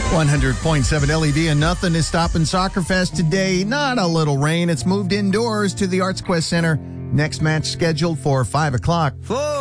100.7 LED and nothing is stopping Soccer Fest today. Not a little rain. It's moved indoors to the Arts Quest Center. Next match scheduled for 5 o'clock.